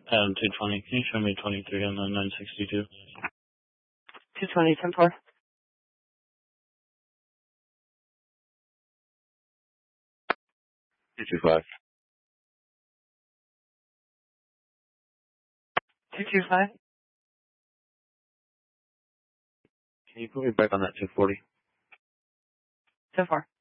220. Can you show me 23 on the 962? 220, 10-4. 225. 225. Can you put me back on that 240? 10-4.